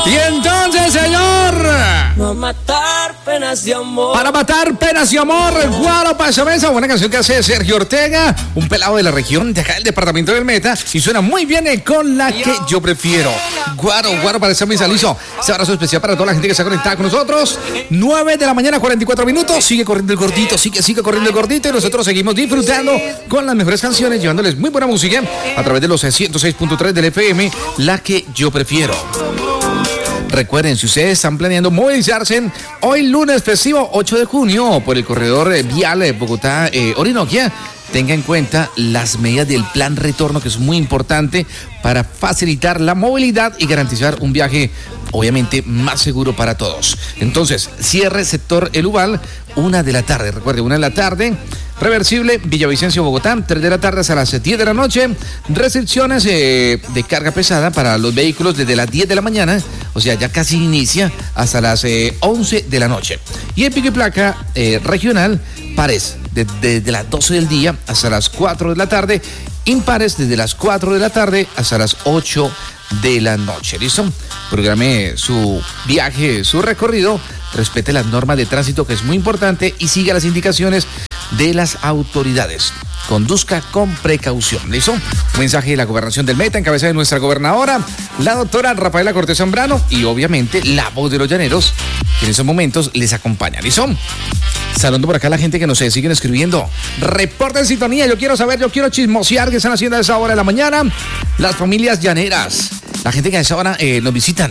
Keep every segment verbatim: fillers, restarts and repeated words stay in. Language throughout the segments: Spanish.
Y entonces, señor, no matar penas de amor. Para matar penas de amor, Guaro Pasamesa, buena canción que hace Sergio Ortega, un pelado de la región de acá del departamento del Meta, y suena muy bien con la que yo prefiero. Guaro, Guaro Pasamesa, listo. Este abrazo especial para toda la gente que está conectada con nosotros. nueve de la mañana, cuarenta y cuatro minutos. Sigue corriendo el gordito, sigue, sigue corriendo el gordito, y nosotros seguimos disfrutando con las mejores canciones, llevándoles muy buena música a través de los ciento seis punto tres del F M, la que yo prefiero. Recuerden, si ustedes están planeando movilizarse hoy lunes festivo ocho de junio por el corredor vial de Bogotá eh, Orinoquia, tenga en cuenta las medidas del plan retorno, que es muy importante para facilitar la movilidad y garantizar un viaje obviamente más seguro para todos. Entonces, cierre sector El Ubal, una de la tarde, recuerde, una de la tarde. Reversible, Villavicencio, Bogotá, tres de la tarde hasta las diez de la noche. Restricciones eh, de carga pesada para los vehículos desde las diez de la mañana, o sea, ya casi inicia, hasta las eh, once de la noche. Y el pico y placa eh, regional, pares, desde, desde las doce del día hasta las cuatro de la tarde. Impares desde las cuatro de la tarde hasta las ocho de la noche. ¿Listo? Programe su viaje, su recorrido, respete las normas de tránsito, que es muy importante, y siga las indicaciones de las autoridades. Conduzca con precaución. ¿Listo? Un mensaje de la Gobernación del Meta en cabeza de nuestra gobernadora, la doctora Rafaela Cortés Zambrano, y obviamente la voz de los llaneros, que en esos momentos les acompaña. ¿Listo? Saludando por acá a la gente que nos siguen escribiendo. Reporta en sintonía. Yo quiero saber, yo quiero chismosear qué están haciendo a esa hora de la mañana las familias llaneras, la gente que a esa hora eh, nos visitan,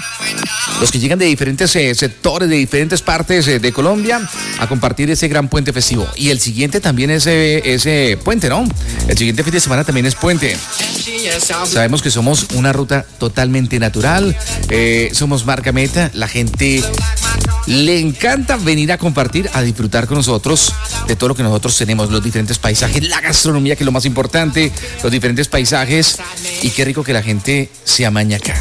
los que llegan de diferentes eh, sectores, de diferentes partes eh, de Colombia a compartir ese gran puente festivo. Y el siguiente también es ese, ese puente, ¿no? El siguiente fin de semana también es puente. Sabemos que somos una ruta totalmente natural, eh, somos marca Meta, la gente le encanta venir a compartir, a disfrutar con nosotros de todo lo que nosotros tenemos, los diferentes paisajes, la gastronomía, que es lo más importante, los diferentes paisajes, y qué rico que la gente se amaña acá.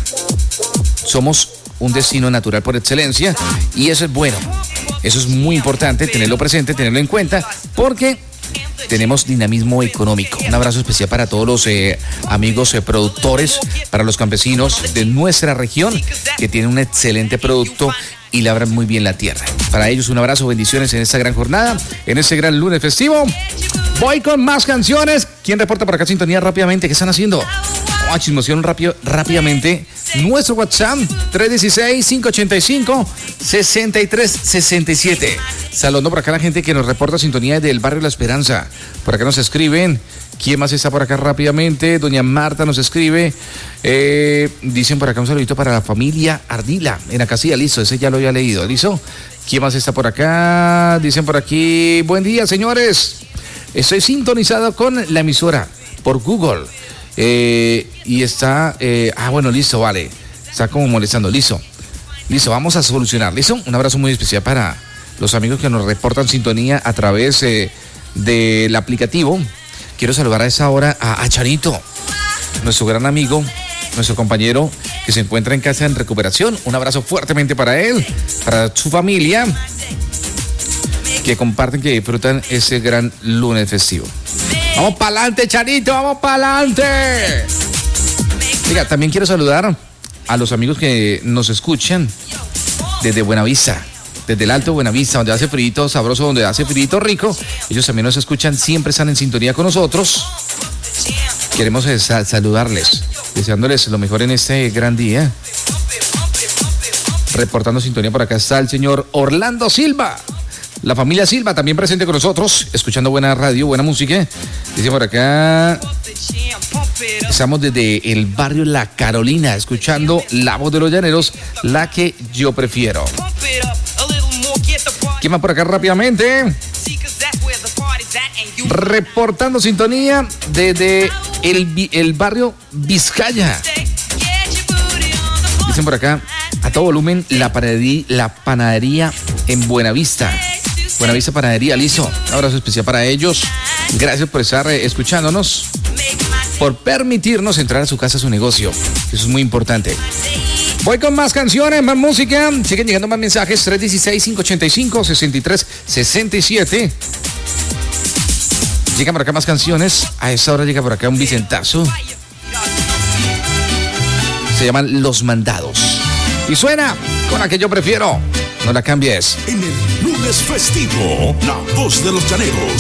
Somos un destino natural por excelencia, y eso es bueno, eso es muy importante, tenerlo presente, tenerlo en cuenta, porque tenemos dinamismo económico. Un abrazo especial para todos los eh, amigos eh, productores, para los campesinos de nuestra región, que tienen un excelente producto y labran muy bien la tierra. Para ellos un abrazo, bendiciones en esta gran jornada, en este gran lunes festivo. Voy con más canciones. ¿Quién reporta por acá sintonía rápidamente? ¿Qué están haciendo? Vamos a chismosear rápido, rápidamente. Nuestro WhatsApp, tres uno seis, cinco ocho cinco, seis tres seis siete. Saludando por acá a la gente que nos reporta sintonía del barrio La Esperanza. Por acá nos escriben. ¿Quién más está por acá rápidamente? Doña Marta nos escribe. Eh, dicen por acá un saludito para la familia Ardila en la casilla. Listo, ese ya lo había leído. ¿Listo? ¿Quién más está por acá? Dicen por aquí. Buen día, señores. Estoy sintonizado con la emisora por Google. Eh, y está... Eh, ah, bueno, listo, vale. Está como molestando. Listo. Listo, vamos a solucionar. ¿Listo? Un abrazo muy especial para los amigos que nos reportan sintonía a través eh, del aplicativo. Quiero saludar a esa hora a, a Charito, nuestro gran amigo, nuestro compañero que se encuentra en casa en recuperación. Un abrazo fuertemente para él, para su familia, que comparten, que disfrutan ese gran lunes festivo. ¡Vamos para adelante, Charito! ¡Vamos para adelante! Mira, también quiero saludar a los amigos que nos escuchan desde Buenavista. Desde el Alto Buenavista, donde hace frío sabroso, donde hace frío rico. Ellos también nos escuchan, siempre están en sintonía con nosotros. Queremos sal- saludarles, deseándoles lo mejor en este gran día. Reportando sintonía por acá está el señor Orlando Silva. La familia Silva también presente con nosotros, escuchando buena radio, buena música. Dice por acá, estamos desde el barrio La Carolina, escuchando la voz de los llaneros, la que yo prefiero. ¿Quién más por acá rápidamente? Reportando sintonía desde el, el barrio Vizcaya. Dicen por acá, a todo volumen, la panadería, la panadería en Buenavista. Buenavista Panadería, listo. Un abrazo especial para ellos. Gracias por estar eh, escuchándonos, por permitirnos entrar a su casa, a su negocio. Eso es muy importante. Voy con más canciones, más música. Siguen llegando más mensajes. tres uno seis, cinco ocho cinco, seis tres seis siete. Llegan por acá más canciones. A esa hora llega por acá un Vicentazo. Se llaman Los Mandados. Y suena con la que yo prefiero. No la cambies. En el lunes festivo, la voz de los llaneros